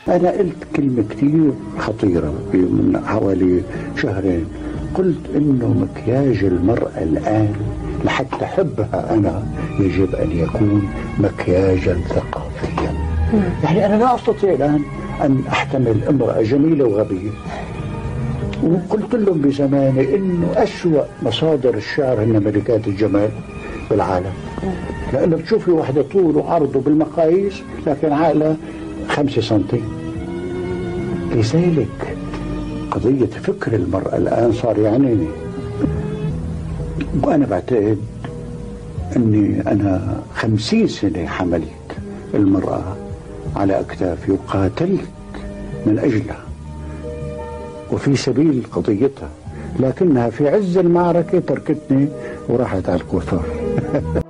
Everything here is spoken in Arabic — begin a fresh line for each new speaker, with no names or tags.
أنا قلت كلمة كتير خطيرة من حوالي شهرين، قلت إنه مكياج المرأة الآن لحتى أحبها أنا يجب أن يكون مكياجا ثقافيا. يعني أنا لا أستطيع الآن أن أحتمل امرأة جميلة وغبية. وقلت لهم بزماني إنه أسوأ مصادر الشعر هن ملكات الجمال بالعالم، لأنه بتشوفي واحدة طول وعرضه بالمقاييس لكن عقلها 5 سنتي. لذلك قضية فكر المرأة الآن صار يعنيني، وأنا بعتقد أني أنا 50 سنة حملت المرأة على أكتافي وقاتلت من أجلها وفي سبيل قضيتها، لكنها في عز المعركة تركتني وراحت على الكوثر.